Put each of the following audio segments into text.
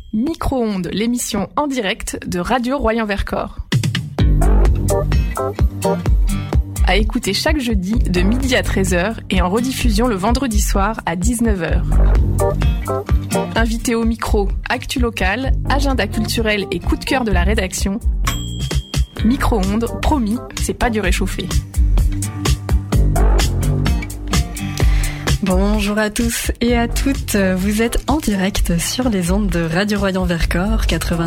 Micro-ondes, l'émission en direct de Radio Royan-Vercors. À écouter chaque jeudi de midi à 13h et en rediffusion le vendredi soir à 19h. Invité au micro, actu locale, agenda culturel et coup de cœur de la rédaction. Micro-ondes, promis, c'est pas du réchauffé. Bonjour à tous et à toutes, vous êtes en direct sur les ondes de Radio Royan-Vercors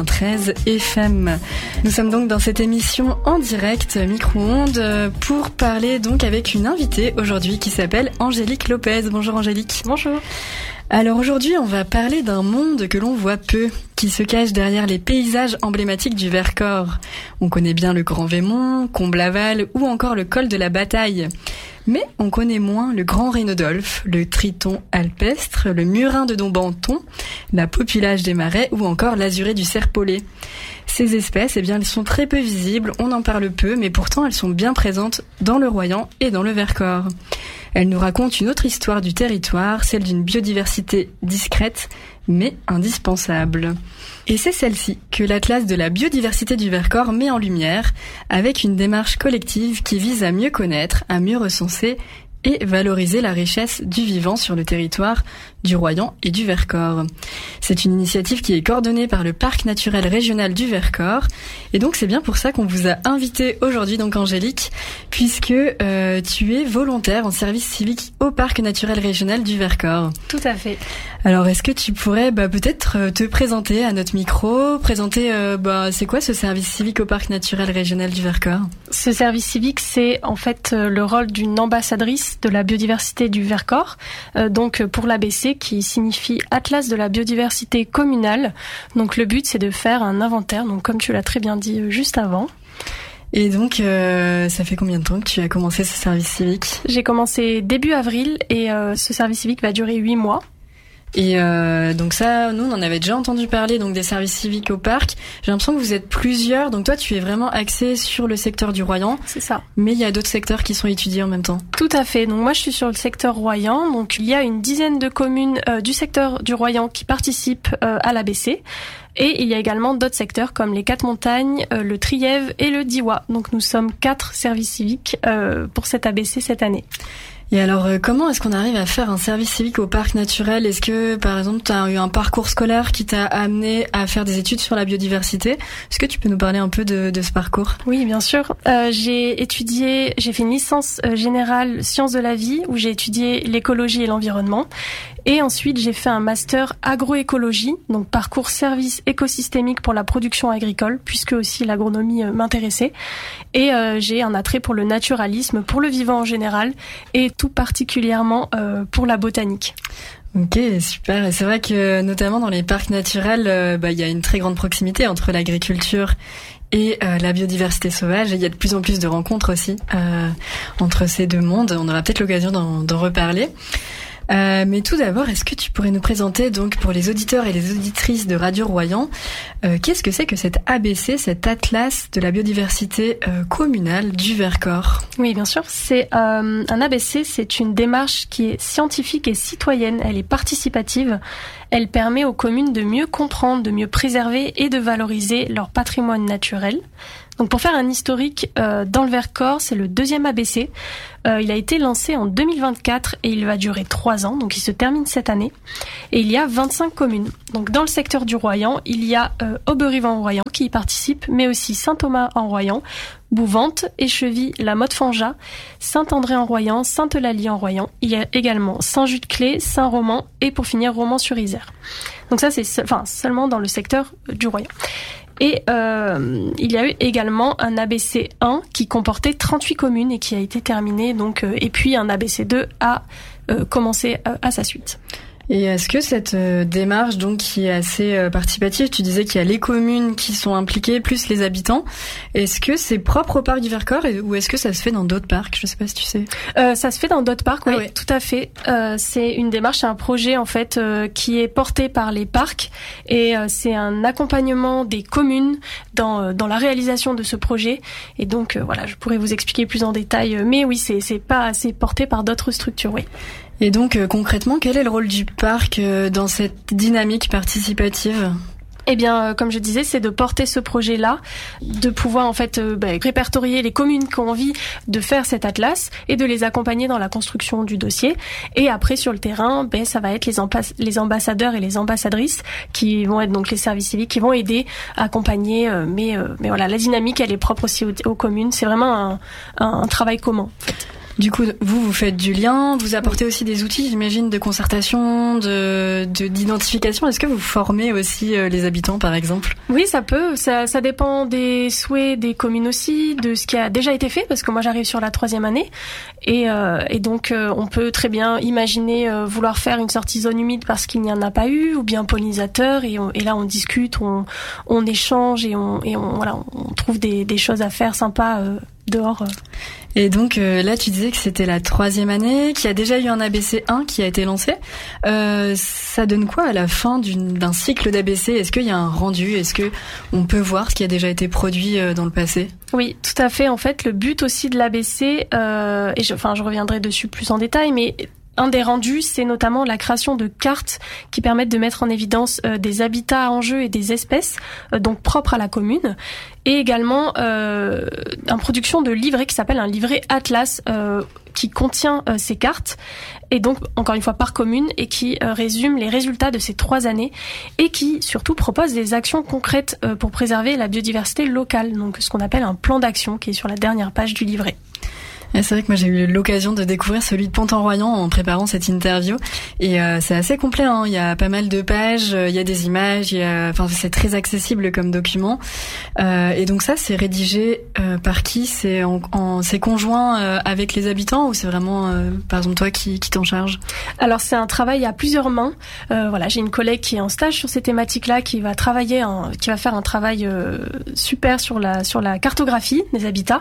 93 FM. Nous sommes donc dans cette émission en direct Micro-ondes pour parler donc avec une invitée aujourd'hui qui s'appelle Angélique Lopez. Bonjour Angélique. Bonjour. Alors aujourd'hui, on va parler d'un monde que l'on voit peu, qui se cache derrière les paysages emblématiques du Vercors. On connaît bien le Grand Vémont, Comblaval ou encore le col de la Bataille. Mais on connaît moins le Grand Rhénodolphe, le Triton alpestre, le Murin de Dombanton, la Populage des Marais ou encore l'Azurée du Serpollet. Ces espèces, elles sont très peu visibles, on en parle peu, mais pourtant elles sont bien présentes dans le Royan et dans le Vercors. Elles nous racontent une autre histoire du territoire, celle d'une biodiversité discrète, mais indispensable. Et c'est celle-ci que l'Atlas de la biodiversité du Vercors met en lumière, avec une démarche collective qui vise à mieux connaître, à mieux recenser et valoriser la richesse du vivant sur le territoire du Royan et du Vercors. C'est une initiative qui est coordonnée par le Parc naturel régional du Vercors, et donc c'est bien pour ça qu'on vous a invité aujourd'hui, donc Angélique, puisque tu es volontaire en service civique au Parc naturel régional du Vercors. Tout à fait. Alors est-ce que tu pourrais peut-être te présenter à notre micro, présenter c'est quoi ce service civique au Parc naturel régional du Vercors? Ce service civique, c'est en fait le rôle d'une ambassadrice de la biodiversité du Vercors, donc pour l'ABC qui signifie Atlas de la biodiversité communale. Donc le but c'est de faire un inventaire, donc comme tu l'as très bien dit juste avant. Et donc, ça fait combien de temps que tu as commencé ce service civique? J'ai commencé début avril et ce service civique va durer 8 mois. Et donc ça, nous on en avait déjà entendu parler, donc des services civiques au parc. J'ai l'impression que vous êtes plusieurs, donc toi tu es vraiment axé sur le secteur du Royan. C'est ça. Mais il y a d'autres secteurs qui sont étudiés en même temps. Tout à fait. Donc moi je suis sur le secteur Royan, donc il y a une dizaine de communes du secteur du Royan qui participent à l'ABC. Et il y a également d'autres secteurs comme les Quatre Montagnes, le Trièves et le Diois. Donc nous sommes 4 services civiques pour cette ABC cette année. Et alors, comment est-ce qu'on arrive à faire un service civique au parc naturel? Est-ce que, par exemple, tu as eu un parcours scolaire qui t'a amené à faire des études sur la biodiversité? Est-ce que tu peux nous parler un peu de ce parcours? Oui, bien sûr. J'ai fait une licence générale sciences de la vie où j'ai étudié l'écologie et l'environnement. Et ensuite, j'ai fait un master agroécologie, donc parcours service écosystémique pour la production agricole, puisque aussi l'agronomie m'intéressait. Et j'ai un attrait pour le naturalisme, pour le vivant en général, et tout particulièrement pour la botanique. Ok, super. Et c'est vrai que notamment dans les parcs naturels, il y a une très grande proximité entre l'agriculture et la biodiversité sauvage. Et il y a de plus en plus de rencontres aussi entre ces deux mondes. On aura peut-être l'occasion d'en reparler. Mais tout d'abord, est-ce que tu pourrais nous présenter donc pour les auditeurs et les auditrices de Radio Royan, qu'est-ce que c'est que cet ABC, cet Atlas de la biodiversité communale du Vercors? Oui, bien sûr. C'est un ABC, c'est une démarche qui est scientifique et citoyenne. Elle est participative. Elle permet aux communes de mieux comprendre, de mieux préserver et de valoriser leur patrimoine naturel. Donc pour faire un historique, dans le Vercors, c'est le 2e ABC. Il a été lancé en 2024 et il va durer 3 ans, donc il se termine cette année. Et il y a 25 communes. Donc dans le secteur du Royan, il y a Auberive-en-Royan qui y participe, mais aussi Saint-Thomas-en-Royan, Bouvante, Écheville, La Motte-Fangeat, Saint-André-en-Royan, Sainte-Eulalie-en-Royan. Il y a également Saint-Just-Clé, Saint-Roman et pour finir Romans-sur-Isère. Donc ça c'est seulement dans le secteur du Royan. Et il y a eu également un ABC 1 qui comportait 38 communes et qui a été terminé, donc, et puis un ABC 2 a commencé à sa suite. Et est-ce que cette démarche donc qui est assez participative, tu disais qu'il y a les communes qui sont impliquées plus les habitants, est-ce que c'est propre au parc du Vercors ou est-ce que ça se fait dans d'autres parcs? Je sais pas si tu sais. Ça se fait dans d'autres parcs, oui, tout à fait. C'est une démarche, c'est un projet en fait qui est porté par les parcs et c'est un accompagnement des communes dans la réalisation de ce projet. Et donc voilà, je pourrais vous expliquer plus en détail, mais oui, c'est porté par d'autres structures, oui. Et donc concrètement, quel est le rôle du parc dans cette dynamique participative ? Eh bien, comme je disais, c'est de porter ce projet-là, de pouvoir en fait répertorier les communes qui ont envie de faire cet atlas et de les accompagner dans la construction du dossier. Et après, sur le terrain, ça va être les ambassadeurs et les ambassadrices qui vont être donc les services civiques qui vont aider à accompagner. Mais voilà, la dynamique, elle est propre aussi aux communes. C'est vraiment un travail commun. En fait. Du coup, vous faites du lien, vous apportez aussi des outils, j'imagine, de concertation, d'identification. Est-ce que vous formez aussi les habitants, par exemple ? Oui, ça peut. Ça dépend des souhaits des communes aussi, de ce qui a déjà été fait, parce que moi j'arrive sur la 3e année. Et donc, on peut très bien imaginer vouloir faire une sortie zone humide parce qu'il n'y en a pas eu, ou bien pollinisateur. Et là, on discute, on échange et on trouve des choses à faire sympas dehors. Et donc là, tu disais que c'était la 3e année, qu'il y a déjà eu un ABC 1 qui a été lancé. Ça donne quoi à la fin d'un cycle d'ABC ? Est-ce qu'il y a un rendu ? Est-ce que on peut voir ce qui a déjà été produit dans le passé ? Oui, tout à fait. En fait, le but aussi de l'ABC, et je reviendrai dessus plus en détail, mais un des rendus, c'est notamment la création de cartes qui permettent de mettre en évidence des habitats en jeu et des espèces, donc propres à la commune, et également une production de livrets qui s'appelle un livret Atlas, qui contient ces cartes, et donc encore une fois par commune, et qui résume les résultats de ces 3 années, et qui surtout propose des actions concrètes pour préserver la biodiversité locale, donc ce qu'on appelle un plan d'action qui est sur la dernière page du livret. C'est vrai que moi j'ai eu l'occasion de découvrir celui de Pont-en-Royan en préparant cette interview et c'est assez complet, hein. Il y a pas mal de pages, il y a des images, c'est très accessible comme document. Et donc ça c'est rédigé par qui ? C'est c'est conjoint avec les habitants ou c'est vraiment par exemple toi qui t'en charge ? Alors c'est un travail à plusieurs mains. J'ai une collègue qui est en stage sur ces thématiques-là, qui va faire un travail super sur la cartographie des habitats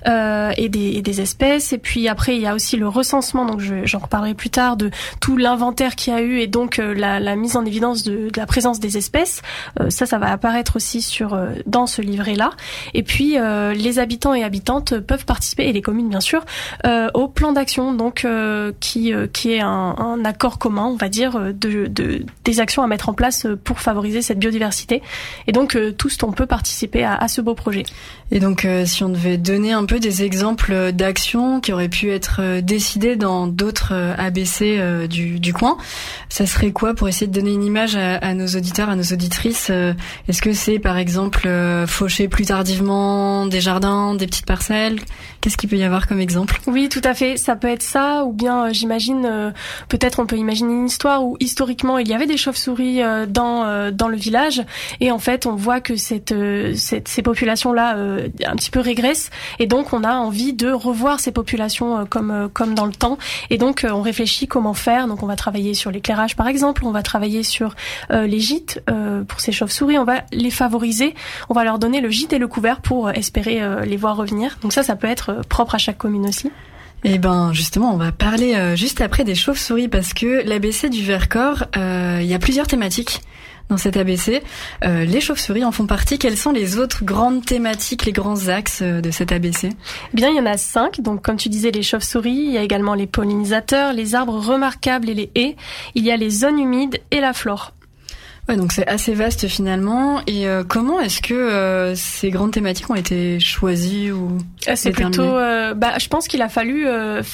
et des espèces. Et puis après, il y a aussi le recensement, donc j'en reparlerai plus tard, de tout l'inventaire qu'il y a eu et donc la mise en évidence de la présence des espèces. Ça va apparaître aussi dans ce livret-là. Et puis, les habitants et habitantes peuvent participer, et les communes bien sûr, au plan d'action, donc qui est un accord commun, on va dire, des actions à mettre en place pour favoriser cette biodiversité. Et donc, tous on peut participer à ce beau projet. Et donc, si on devait donner un peu des exemples d'actions qui auraient pu être décidées dans d'autres ABC du coin, ça serait quoi pour essayer de donner une image à nos auditeurs, à nos auditrices ? Est-ce que c'est par exemple faucher plus tardivement des jardins, des petites parcelles ? Qu'est-ce qu'il peut y avoir comme exemple ? Oui, tout à fait. Ça peut être ça, ou bien j'imagine, peut-être on peut imaginer une histoire où historiquement il y avait des chauves-souris dans le village, et en fait on voit que ces populations-là un petit peu régressent, et donc on a envie de revoir ces populations comme dans le temps, et donc on réfléchit comment faire. Donc on va travailler sur l'éclairage par exemple, on va travailler sur les gîtes pour ces chauves-souris, on va les favoriser, on va leur donner le gîte et le couvert pour espérer les voir revenir. Donc ça peut être propre à chaque commune aussi. Et justement, on va parler juste après des chauves-souris, parce que l'ABC du Vercors, il y a plusieurs thématiques dans cet ABC. Les chauves-souris en font partie. Quelles sont les autres grandes thématiques, les grands axes de cet ABC ? Bien, il y en a 5. Donc, comme tu disais, les chauves-souris. Il y a également les pollinisateurs, les arbres remarquables et les haies. Il y a les zones humides et la flore. Ouais, donc c'est assez vaste finalement. Et comment est-ce que ces grandes thématiques ont été choisies ou c'est plutôt, je pense qu'il a fallu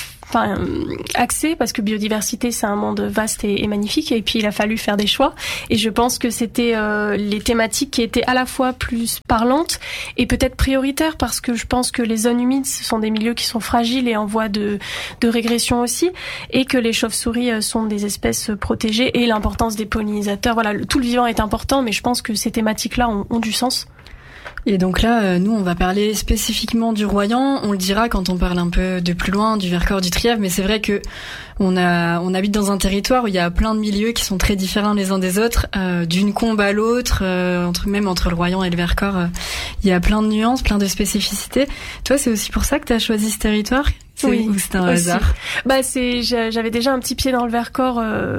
axer, parce que biodiversité c'est un monde vaste et magnifique, et puis il a fallu faire des choix. Et je pense que c'était les thématiques qui étaient à la fois plus parlantes et peut-être prioritaires, parce que je pense que les zones humides ce sont des milieux qui sont fragiles et en voie de régression aussi, et que les chauves-souris sont des espèces protégées, et l'importance des pollinisateurs. Voilà, tout le vivant est important, mais je pense que ces thématiques-là ont du sens. Et donc là, nous, on va parler spécifiquement du Royan. On le dira quand on parle un peu de plus loin, du Vercors, du Trièves. Mais c'est vrai que on habite dans un territoire où il y a plein de milieux qui sont très différents les uns des autres. D'une combe à l'autre, même entre le Royan et le Vercors, il y a plein de nuances, plein de spécificités. Toi, c'est aussi pour ça que tu as choisi ce territoire ? Oui, ou c'est un hasard ? J'avais déjà un petit pied dans le Vercors,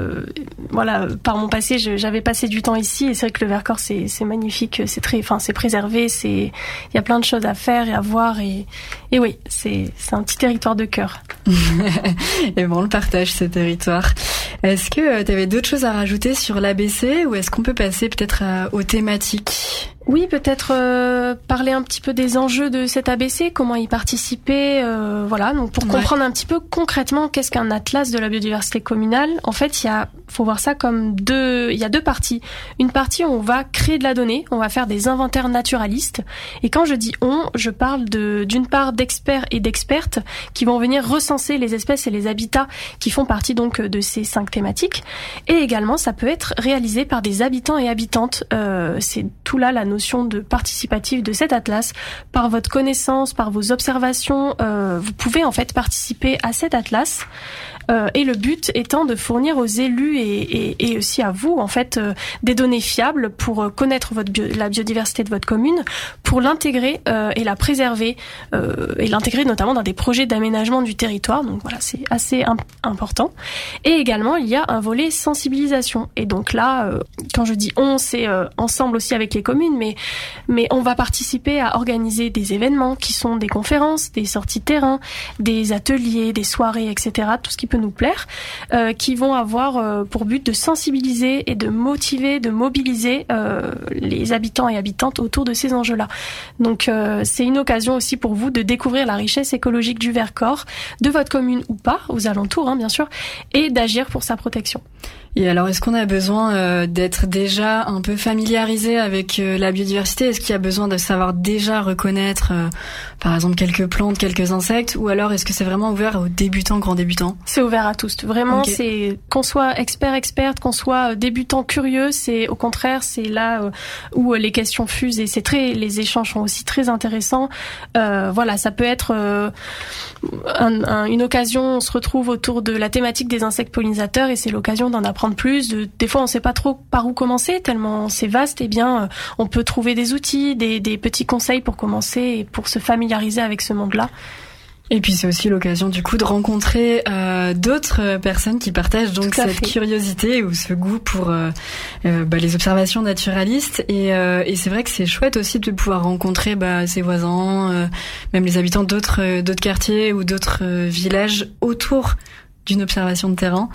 par mon passé, j'avais passé du temps ici, et c'est vrai que le Vercors c'est magnifique, c'est préservé, il y a plein de choses à faire et à voir, et oui, c'est un petit territoire de cœur. Et on le partage, ce territoire. Est-ce que tu avais d'autres choses à rajouter sur l'ABC ou est-ce qu'on peut passer peut-être aux thématiques ? Oui, peut-être parler un petit peu des enjeux de cet ABC, comment y participer, voilà. Donc pour comprendre un petit peu concrètement qu'est-ce qu'un atlas de la biodiversité communale. En fait, faut voir ça comme il y a deux parties. Une partie où on va créer de la donnée, on va faire des inventaires naturalistes. Et quand je dis je parle d'une part d'experts et d'expertes qui vont venir recenser les espèces et les habitats qui font partie donc de ces 5 thématiques. Et également, ça peut être réalisé par des habitants et habitantes. C'est tout là la notion de participatif de cet atlas. Par votre connaissance, par vos observations, vous pouvez en fait participer à cet atlas. Et le but étant de fournir aux élus et aussi à vous en fait des données fiables pour connaître la biodiversité de votre commune, pour l'intégrer et la préserver et l'intégrer notamment dans des projets d'aménagement du territoire. Donc voilà, c'est assez important. Et également, il y a un volet sensibilisation. Et donc là, quand je dis c'est ensemble aussi avec les communes, mais on va participer à organiser des événements qui sont des conférences, des sorties de terrain, des ateliers, des soirées, etc. Tout ce qui peut nous plaire, qui vont avoir pour but de sensibiliser et de motiver, de mobiliser les habitants et habitantes autour de ces enjeux-là. Donc c'est une occasion aussi pour vous de découvrir la richesse écologique du Vercors, de votre commune ou pas, aux alentours bien sûr, et d'agir pour sa protection. Et alors, est-ce qu'on a besoin d'être déjà un peu familiarisé avec la biodiversité ? Est-ce qu'il y a besoin de savoir déjà reconnaître, par exemple, quelques plantes, quelques insectes ? Ou alors, est-ce que c'est vraiment ouvert aux débutants, grands débutants ? C'est ouvert à tous. Vraiment, Okay. C'est qu'on soit experte, qu'on soit débutant curieux, c'est au contraire, c'est là où les questions fusent et les échanges sont aussi très intéressants. Voilà, ça peut être une occasion. On se retrouve autour de la thématique des insectes pollinisateurs et c'est l'occasion d'en apprendre plus. Des fois, on ne sait pas trop par où commencer, tellement c'est vaste. Eh bien, on peut trouver des outils, des petits conseils pour commencer et pour se familiariser avec ce monde-là. Et puis c'est aussi l'occasion du coup de rencontrer d'autres personnes qui partagent donc cette curiosité ou ce goût pour les observations naturalistes et c'est vrai que c'est chouette aussi de pouvoir rencontrer ses voisins, même les habitants d'autres quartiers ou d'autres villages autour d'une observation de terrain.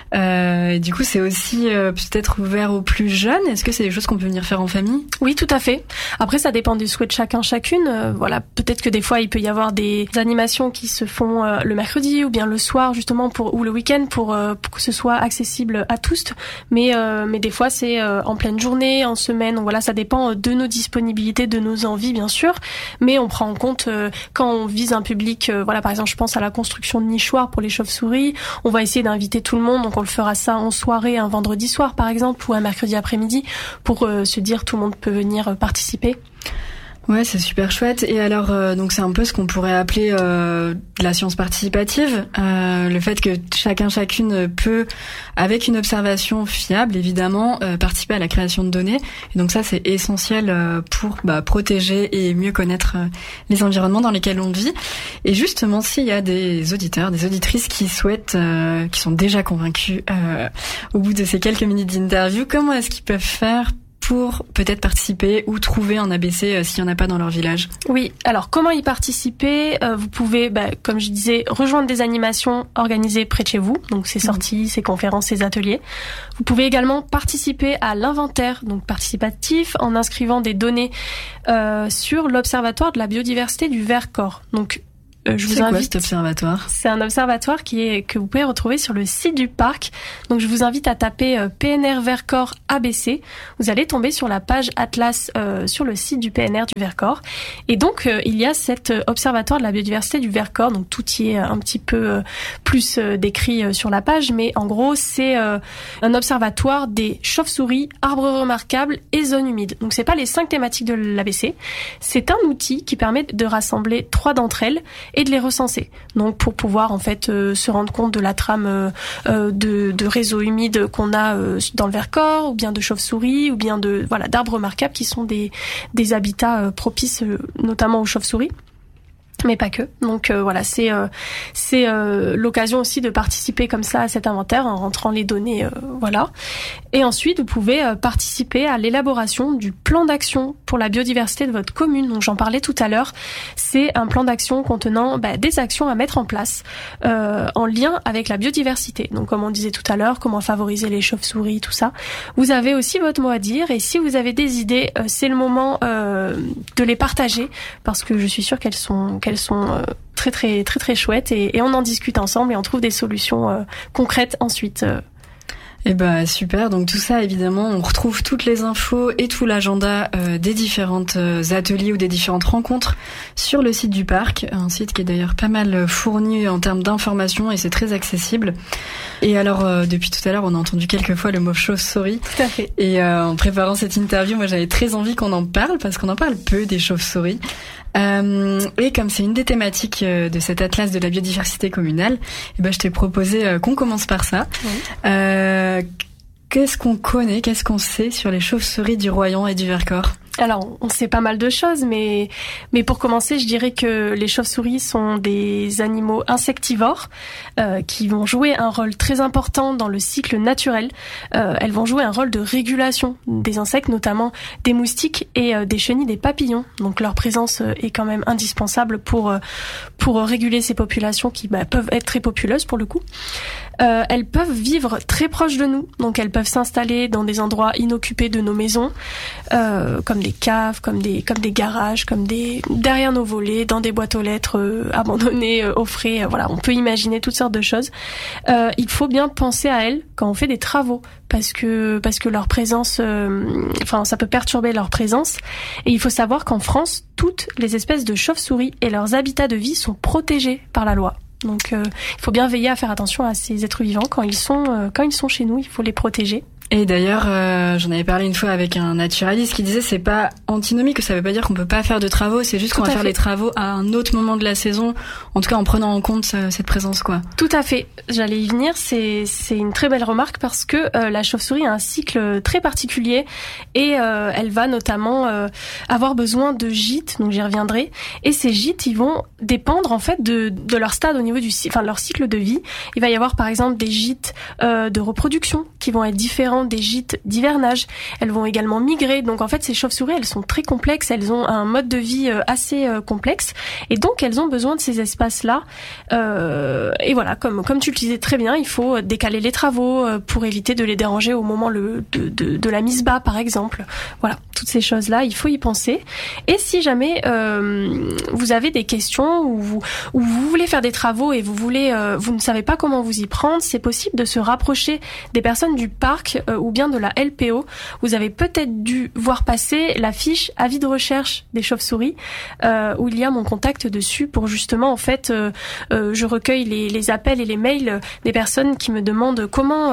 Et du coup, c'est aussi peut-être ouvert aux plus jeunes. Est-ce que c'est des choses qu'on peut venir faire en famille ? Oui, tout à fait. Après, ça dépend du souhait de chacune. Voilà, peut-être que des fois, il peut y avoir des animations qui se font le mercredi ou bien le soir, justement, ou le week-end pour que ce soit accessible à tous. Mais des fois, c'est en pleine journée, en semaine. Donc, voilà, ça dépend de nos disponibilités, de nos envies, bien sûr. Mais on prend en compte quand on vise un public. Voilà, par exemple, je pense à la construction de nichoirs pour les chauves-souris. On va essayer d'inviter tout le monde, donc on le fera ça en soirée, un vendredi soir par exemple, ou un mercredi après-midi, pour se dire tout le monde peut venir participer. Ouais, c'est super chouette. Et alors, donc c'est un peu ce qu'on pourrait appeler de la science participative, le fait que chacune peut, avec une observation fiable évidemment, participer à la création de données. Et donc ça, c'est essentiel pour protéger et mieux connaître les environnements dans lesquels on vit. Et justement, s'il y a des auditeurs, des auditrices qui souhaitent, qui sont déjà convaincus au bout de ces quelques minutes d'interview, comment est-ce qu'ils peuvent faire pour peut-être participer ou trouver un ABC s'il n'y en a pas dans leur village? Oui, alors comment y participer? Vous pouvez, comme je disais, rejoindre des animations organisées près de chez vous, donc ces sorties, ces conférences, ces ateliers. Vous pouvez également participer à l'inventaire, donc participatif, en inscrivant des données sur l'Observatoire de la biodiversité du Vercors. Donc je vous invite. Quoi cet observatoire? C'est un observatoire que vous pouvez retrouver sur le site du parc. Donc je vous invite à taper PNR Vercors ABC. Vous allez tomber sur la page Atlas sur le site du PNR du Vercors. Et donc il y a cet observatoire de la biodiversité du Vercors. Donc tout y est un petit peu plus décrit sur la page, mais en gros c'est un observatoire des chauves-souris, arbres remarquables et zones humides. Donc c'est pas les 5 thématiques de l'ABC. C'est un outil qui permet de rassembler 3 d'entre elles et de les recenser. Donc pour pouvoir en fait se rendre compte de la trame de réseaux humides qu'on a dans le Vercors, ou bien de chauves-souris, ou bien d'arbres remarquables qui sont des habitats propices notamment aux chauves-souris. mais pas que. Donc voilà, c'est l'occasion aussi de participer comme ça à cet inventaire en rentrant les données, voilà. Et ensuite, vous pouvez participer à l'élaboration du plan d'action pour la biodiversité de votre commune. Donc j'en parlais tout à l'heure. C'est un plan d'action contenant des actions à mettre en place en lien avec la biodiversité. Donc comme on disait tout à l'heure, comment favoriser les chauves-souris, tout ça. Vous avez aussi votre mot à dire et si vous avez des idées, c'est le moment de les partager parce que je suis sûre qu'elles sont très très très très chouettes et on en discute ensemble et on trouve des solutions concrètes ensuite. Eh ben super, donc tout ça évidemment on retrouve toutes les infos et tout l'agenda des différentes ateliers ou des différentes rencontres sur le site du parc, un site qui est d'ailleurs pas mal fourni en termes d'informations et c'est très accessible. Et alors depuis tout à l'heure on a entendu quelques fois le mot chauve-souris. Tout à fait. Et en préparant cette interview, moi j'avais très envie qu'on en parle parce qu'on en parle peu des chauves-souris. Et comme c'est une des thématiques de cet atlas de la biodiversité communale, je t'ai proposé qu'on commence par ça. Oui. Qu'est-ce qu'on connaît, qu'est-ce qu'on sait sur les chauves-souris du Royan et du Vercors ? Alors, on sait pas mal de choses, mais pour commencer, je dirais que les chauves-souris sont des animaux insectivores qui vont jouer un rôle très important dans le cycle naturel. Elles vont jouer un rôle de régulation des insectes, notamment des moustiques et des chenilles, des papillons. Donc leur présence est quand même indispensable pour réguler ces populations qui peuvent être très populeuses pour le coup. Elles peuvent vivre très proches de nous, donc elles peuvent s'installer dans des endroits inoccupés de nos maisons, comme des caves, comme des garages, derrière nos volets, dans des boîtes aux lettres abandonnées au frais. Voilà, on peut imaginer toutes sortes de choses. Il faut bien penser à elles quand on fait des travaux, parce que leur présence, ça peut perturber leur présence. Et il faut savoir qu'en France, toutes les espèces de chauves-souris et leurs habitats de vie sont protégés par la loi. Donc il faut bien veiller à faire attention à ces êtres vivants quand ils sont chez nous, il faut les protéger. Et d'ailleurs, j'en avais parlé une fois avec un naturaliste qui disait c'est pas antinomique, ça veut pas dire qu'on peut pas faire de travaux, c'est juste qu'on va faire les travaux à un autre moment de la saison, en tout cas en prenant en compte cette présence, quoi. Tout à fait. J'allais y venir, c'est une très belle remarque parce que la chauve-souris a un cycle très particulier et elle va notamment avoir besoin de gîtes, donc j'y reviendrai. Et ces gîtes, ils vont dépendre en fait de leur stade au niveau de leur cycle de vie. Il va y avoir par exemple des gîtes de reproduction qui vont être différents des gîtes d'hivernage. Elles vont également migrer. Donc en fait, ces chauves-souris, elles sont très complexes. Elles ont un mode de vie assez complexe. Et donc, elles ont besoin de ces espaces-là. Et voilà, comme tu le disais très bien, il faut décaler les travaux pour éviter de les déranger au moment de la mise bas, par exemple. Voilà, toutes ces choses-là, il faut y penser. Et si jamais vous avez des questions ou vous voulez faire des travaux et vous ne savez pas comment vous y prendre, c'est possible de se rapprocher des personnes du parc ou bien de la LPO. Vous avez peut-être dû voir passer la fiche avis de recherche des chauves-souris où il y a mon contact dessus pour justement en fait je recueille les appels et les mails des personnes qui me demandent comment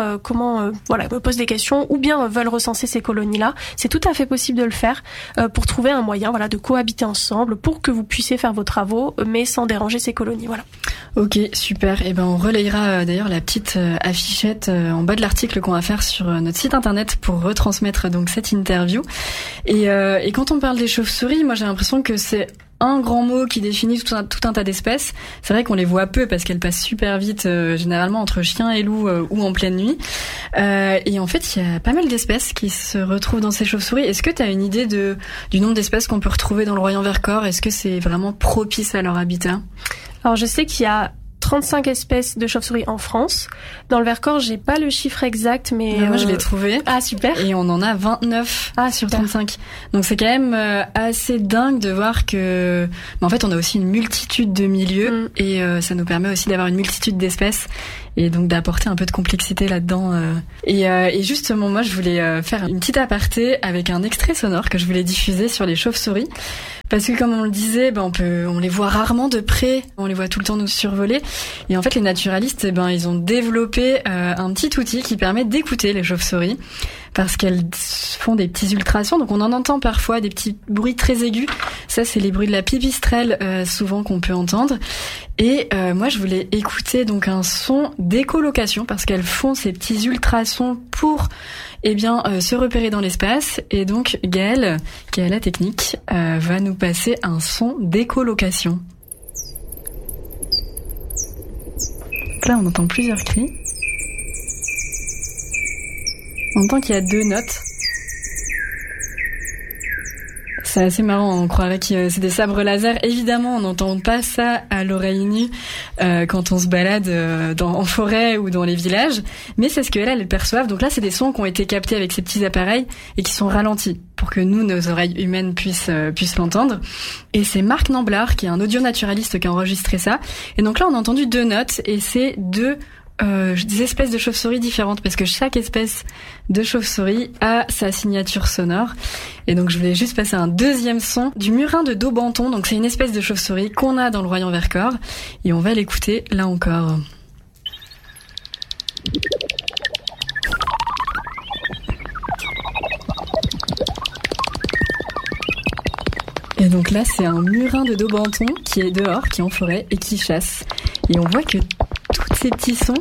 me posent des questions ou bien veulent recenser ces colonies-là. C'est tout à fait possible de le faire pour trouver un moyen de cohabiter ensemble pour que vous puissiez faire vos travaux mais sans déranger ces colonies. Voilà. Ok, super. Et on relayera d'ailleurs la petite affichette en bas de l'article qu'on va faire sur notre site internet pour retransmettre donc cette interview. Et quand on parle des chauves-souris, moi j'ai l'impression que c'est un grand mot qui définit tout un tas d'espèces. C'est vrai qu'on les voit peu parce qu'elles passent super vite, généralement entre chiens et loups ou en pleine nuit. Et en fait, il y a pas mal d'espèces qui se retrouvent dans ces chauves-souris. Est-ce que tu as une idée du nombre d'espèces qu'on peut retrouver dans le Royan-Vercors ? Est-ce que c'est vraiment propice à leur habitat ? Alors je sais qu'il y a 35 espèces de chauves-souris en France. Dans le Vercors, j'ai pas le chiffre exact, mais... moi, je l'ai trouvé. Ah, super. Et on en a 29 sur 35. Donc, c'est quand même assez dingue de voir que... en fait, on a aussi une multitude de milieux et ça nous permet aussi d'avoir une multitude d'espèces et donc d'apporter un peu de complexité là-dedans. Et justement, moi, je voulais faire une petite aparté avec un extrait sonore que je voulais diffuser sur les chauves-souris. Parce que comme on le disait, on les voit rarement de près, on les voit tout le temps nous survoler. Et en fait, les naturalistes, ils ont développé un petit outil qui permet d'écouter les chauves-souris parce qu'elles font des petits ultrasons. Donc on en entend parfois des petits bruits très aigus. Ça, c'est les bruits de la pipistrelle souvent qu'on peut entendre. Et moi, je voulais écouter donc un son d'écholocation parce qu'elles font ces petits ultrasons pour se repérer dans l'espace. Et donc Gaëlle, qui est à la technique, va nous passer un son d'écholocation. Là, on entend plusieurs cris. On entend qu'il y a 2 notes. C'est assez marrant, on croirait que c'est des sabres laser. Évidemment, on n'entend pas ça à l'oreille nue quand on se balade en forêt ou dans les villages, mais c'est ce qu'elles, elles perçoivent. Donc là, c'est des sons qui ont été captés avec ces petits appareils et qui sont ralentis pour que nous, nos oreilles humaines, puissent l'entendre. Et c'est Marc Namblard, qui est un audio-naturaliste, qui a enregistré ça. Et donc là, on a entendu 2 notes et c'est des espèces de chauves-souris différentes, parce que chaque espèce de chauve-souris a sa signature sonore. Et donc je voulais juste passer un deuxième son du murin de Daubenton. Donc c'est une espèce de chauve-souris qu'on a dans le Royan Vercors et on va l'écouter là encore. Et donc là, c'est un murin de Daubenton qui est dehors, qui est en forêt et qui chasse. Et on voit que tous ces petits sons...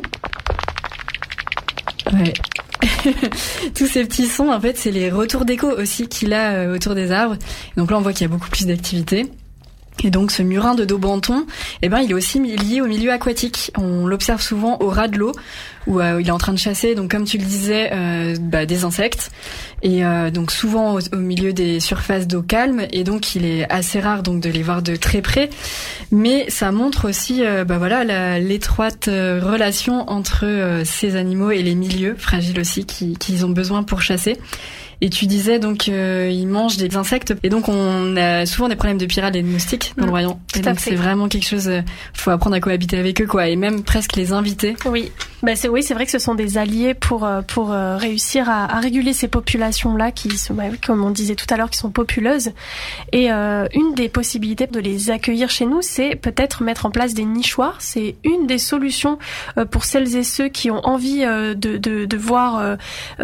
Ouais. Tous ces petits sons, en fait, c'est les retours d'écho aussi qu'il a autour des arbres. Et donc là, on voit qu'il y a beaucoup plus d'activité. Et donc ce murin de Daubenton, il est aussi lié au milieu aquatique. On l'observe souvent au ras de l'eau, où il est en train de chasser, donc comme tu le disais, des insectes. Et donc souvent au milieu des surfaces d'eau calme. Et donc il est assez rare donc de les voir de très près. Mais ça montre aussi l'étroite relation entre ces animaux et les milieux fragiles aussi qu'ils ont besoin pour chasser. Et tu disais donc ils mangent des insectes et donc on a souvent des problèmes de pyrale et de moustiques dans le Royan. Et donc c'est vraiment quelque chose, faut apprendre à cohabiter avec eux quoi, et même presque les inviter. Oui, c'est vrai que ce sont des alliés pour réussir à réguler ces populations là qui sont, comme on disait tout à l'heure, qui sont populeuses. Et une des possibilités de les accueillir chez nous, c'est peut-être mettre en place des nichoirs. C'est une des solutions pour celles et ceux qui ont envie de voir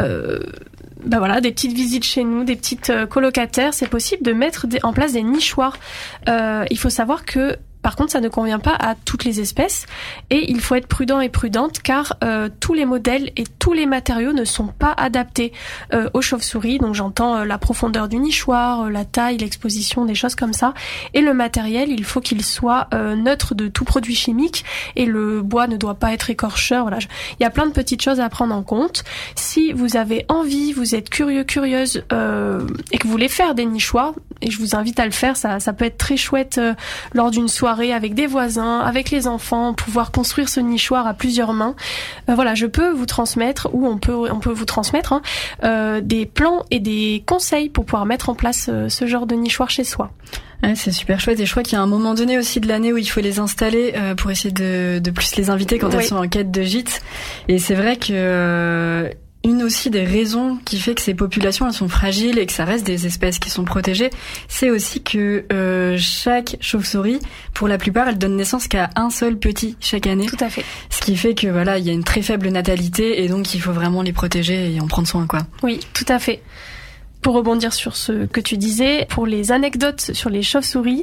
des petites visites chez nous, des petites colocataires. C'est possible de mettre en place des nichoirs. Il faut savoir que par contre, ça ne convient pas à toutes les espèces et il faut être prudent et prudente car tous les modèles et tous les matériaux ne sont pas adaptés aux chauves-souris. Donc j'entends la profondeur du nichoir, la taille, l'exposition, des choses comme ça. Et le matériel, il faut qu'il soit neutre de tout produit chimique et le bois ne doit pas être écorcheur. Voilà, il y a plein de petites choses à prendre en compte. Si vous avez envie, vous êtes curieuse et que vous voulez faire des nichoirs, et je vous invite à le faire, ça peut être très chouette lors d'une soirée avec des voisins, avec les enfants, pouvoir construire ce nichoir à plusieurs mains. Je peux vous transmettre, ou on peut vous transmettre des plans et des conseils pour pouvoir mettre en place ce genre de nichoir chez soi. Ouais, c'est super chouette et je crois qu'il y a un moment donné aussi de l'année où il faut les installer pour essayer de plus les inviter quand elles sont en quête de gîte. Et c'est vrai que une aussi des raisons qui fait que ces populations elles sont fragiles et que ça reste des espèces qui sont protégées, c'est aussi que chaque chauve-souris, pour la plupart, elle donne naissance qu'à un seul petit chaque année. Tout à fait. Ce qui fait que il y a une très faible natalité et donc il faut vraiment les protéger et en prendre soin quoi. Oui, tout à fait. Pour rebondir sur ce que tu disais, pour les anecdotes sur les chauves-souris,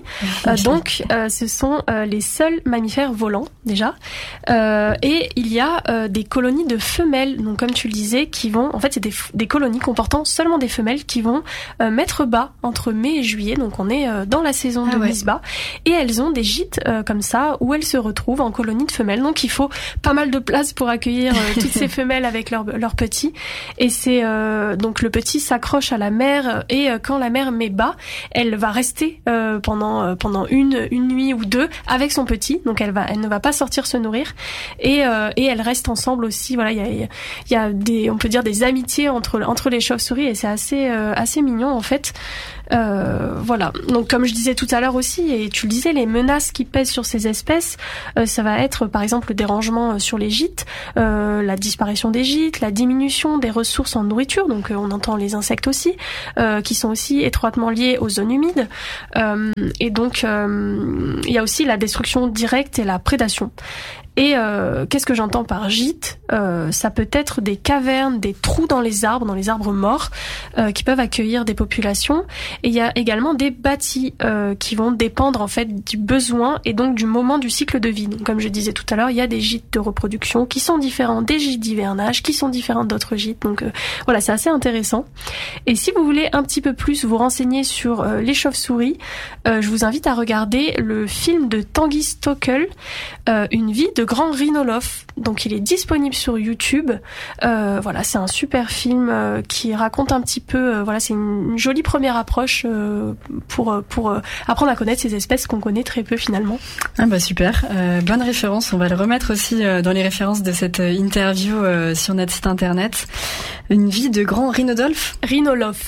ce sont les seuls mammifères volants déjà, et il y a des colonies de femelles, donc comme tu le disais, qui vont, en fait c'est des colonies comportant seulement des femelles qui vont mettre bas entre mai et juillet, donc on est dans la saison de mise bas, et elles ont des gîtes comme ça où elles se retrouvent en colonies de femelles, donc il faut pas mal de place pour accueillir toutes ces femelles avec leurs petits, et c'est donc le petit s'accroche à la mère et quand la mère met bas, elle va rester pendant une nuit ou deux avec son petit, donc elle ne va pas sortir se nourrir et elles restent ensemble aussi. Voilà, il y a des, on peut dire, des amitiés entre les chauves-souris et c'est assez mignon en fait. Voilà. Donc comme je disais tout à l'heure aussi, et tu le disais, les menaces qui pèsent sur ces espèces, ça va être par exemple le dérangement sur les gîtes, la disparition des gîtes, la diminution des ressources en nourriture, donc on entend les insectes aussi, qui sont aussi étroitement liés aux zones humides, et donc il y a aussi la destruction directe et la prédation. Et qu'est-ce que j'entends par gîte ? Ça peut être des cavernes, des trous dans les arbres morts, qui peuvent accueillir des populations. Et il y a également des bâtis qui vont dépendre en fait du besoin et donc du moment du cycle de vie. Donc, comme je disais tout à l'heure, il y a des gîtes de reproduction qui sont différents des gîtes d'hivernage, qui sont différents d'autres gîtes. Donc voilà, c'est assez intéressant. Et si vous voulez un petit peu plus vous renseigner sur les chauves-souris, je vous invite à regarder le film de Tanguy Stockel, Une vie de Grand Rhinolophe. Donc il est disponible sur YouTube. Voilà, c'est un super film qui raconte un petit peu. Voilà, c'est une jolie première approche pour apprendre à connaître ces espèces qu'on connaît très peu finalement. Ah bah super, bonne référence. On va le remettre aussi dans les références de cette interview sur notre site internet. Une vie de Grand Rhinolophe. Rhinolophe.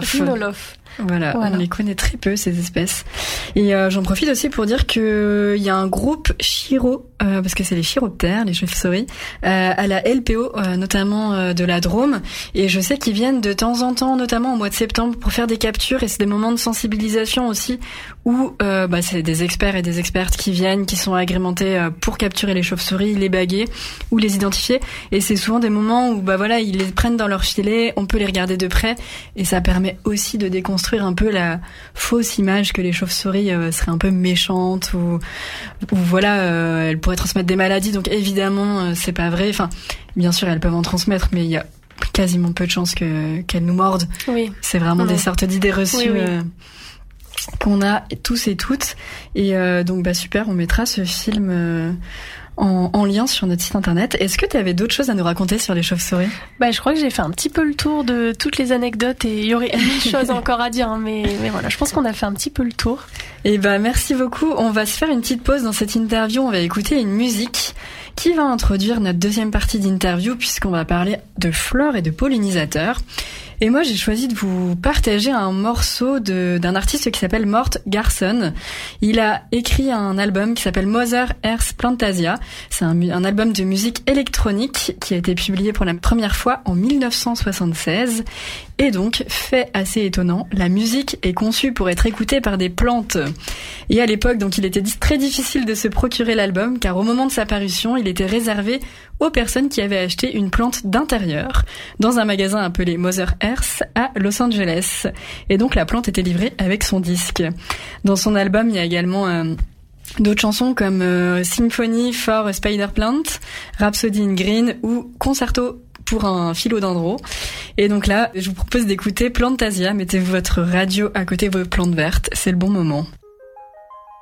Voilà, on les connaît très peu, ces espèces. Et j'en profite aussi pour dire que il y a un groupe chiro, parce que c'est les chiroptères, les chauves-souris, à la LPO, notamment de la Drôme. Et je sais qu'ils viennent de temps en temps, notamment au mois de septembre, pour faire des captures. Et c'est des moments de sensibilisation aussi, où c'est des experts et des expertes qui viennent, qui sont agrémentés pour capturer les chauves-souris, les baguer ou les identifier. Et c'est souvent des moments où ils les prennent dans leur filet, on peut les regarder de près, et ça permet aussi de déconstruire un peu la fausse image que les chauves-souris seraient un peu méchantes ou elles pourraient transmettre des maladies. Donc évidemment c'est pas vrai. Enfin, bien sûr elles peuvent en transmettre, mais il y a quasiment peu de chances qu'elles nous mordent. Oui. C'est vraiment des sortes d'idées reçues qu'on a tous et toutes. Et donc super, on mettra ce film en lien sur notre site internet. Est-ce que tu avais d'autres choses à nous raconter sur les chauves-souris ? Je crois que j'ai fait un petit peu le tour de toutes les anecdotes et il y aurait mille choses encore à dire, mais voilà, je pense qu'on a fait un petit peu le tour. Et merci beaucoup. On va se faire une petite pause dans cette interview. On va écouter une musique qui va introduire notre deuxième partie d'interview, puisqu'on va parler de flore et de pollinisateurs. Et moi, j'ai choisi de vous partager un morceau d'un artiste qui s'appelle Mort Garson. Il a écrit un album qui s'appelle Mother Earth Plantasia. C'est un album de musique électronique qui a été publié pour la première fois en 1976. Et donc, fait assez étonnant, la musique est conçue pour être écoutée par des plantes. Et à l'époque, donc, il était très difficile de se procurer l'album, car au moment de sa parution, il était réservé aux personnes qui avaient acheté une plante d'intérieur dans un magasin appelé Mother Earth à Los Angeles. Et donc, la plante était livrée avec son disque. Dans son album, il y a également d'autres chansons comme Symphony for a Spider Plant, Rhapsody in Green ou Concerto pour un philodendron. Et donc là, je vous propose d'écouter Plantasia. Mettez votre radio à côté de vos plantes vertes, c'est le bon moment.